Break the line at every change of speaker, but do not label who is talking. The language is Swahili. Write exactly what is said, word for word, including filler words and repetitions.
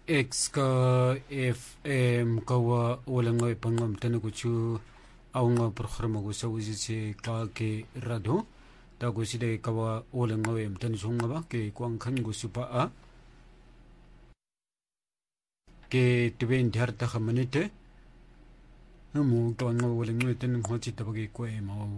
X ka F M kawa walang pangam tanaguchu aunga programa go sa wisi ka ke radio da go side kawa walang ngawem tanchunga ba ke kwang khan go supa a ke tibin dharta khamanite mu to ngaw walang ngwe tan khochi tabagi ko e ma